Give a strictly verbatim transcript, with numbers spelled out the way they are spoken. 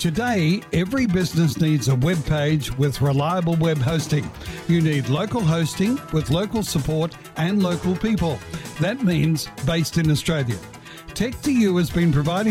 Today, every business needs a web page with reliable web hosting. You need local hosting with local support and local people. That means based in Australia. Tech two U has been providing